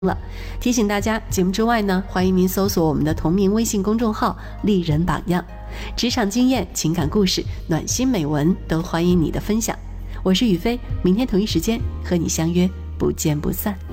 了。提醒大家，节目之外呢，欢迎您搜索我们的同名微信公众号丽人榜样，职场经验、情感故事、暖心美文都欢迎你的分享。我是雨飞，明天同一时间和你相约不见不散。